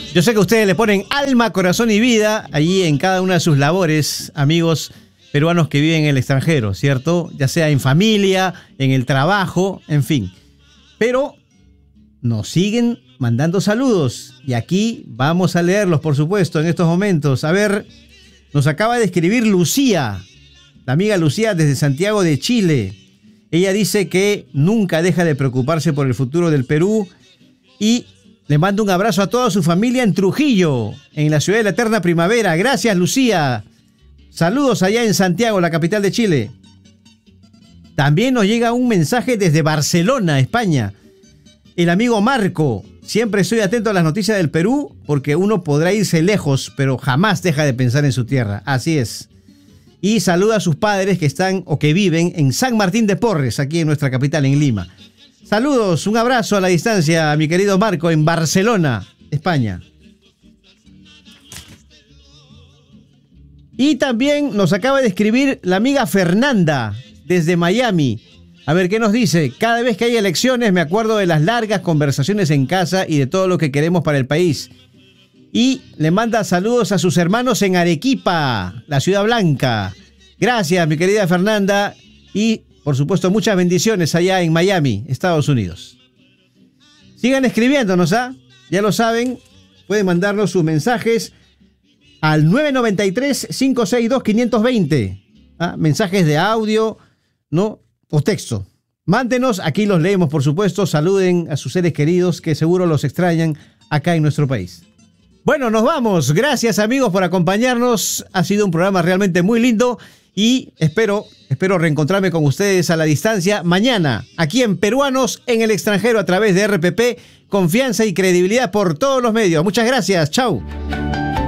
Yo sé que ustedes le ponen alma, corazón y vida allí en cada una de sus labores, amigos peruanos que viven en el extranjero, ¿cierto? Ya sea en familia, en el trabajo, en fin. Pero nos siguen mandando saludos y aquí vamos a leerlos, por supuesto, en estos momentos. A ver, nos acaba de escribir Lucía, la amiga Lucía desde Santiago de Chile. Ella dice que nunca deja de preocuparse por el futuro del Perú y le mando un abrazo a toda su familia en Trujillo, en la ciudad de la eterna primavera. Gracias, Lucía. Saludos allá en Santiago, la capital de Chile. También nos llega un mensaje desde Barcelona, España. El amigo Marco. Siempre estoy atento a las noticias del Perú porque uno podrá irse lejos, pero jamás deja de pensar en su tierra. Así es. Y saluda a sus padres que están o que viven en San Martín de Porres, aquí en nuestra capital, en Lima. Saludos, un abrazo a la distancia, mi querido Marco, en Barcelona, España. Y también nos acaba de escribir la amiga Fernanda, desde Miami. A ver, ¿qué nos dice? Cada vez que hay elecciones me acuerdo de las largas conversaciones en casa y de todo lo que queremos para el país. Y le manda saludos a sus hermanos en Arequipa, la Ciudad Blanca. Gracias, mi querida Fernanda. Y, por supuesto, muchas bendiciones allá en Miami, Estados Unidos. Sigan escribiéndonos, ¿ah? Ya lo saben, pueden mandarnos sus mensajes al 993-562-520. ¿Ah? Mensajes de audio, ¿no? O texto. Mándenos, aquí los leemos, por supuesto. Saluden a sus seres queridos que seguro los extrañan acá en nuestro país. Bueno, nos vamos. Gracias, amigos, por acompañarnos. Ha sido un programa realmente muy lindo y espero reencontrarme con ustedes a la distancia mañana, aquí en Peruanos en el Extranjero a través de RPP. Confianza y credibilidad por todos los medios. Muchas gracias. Chau.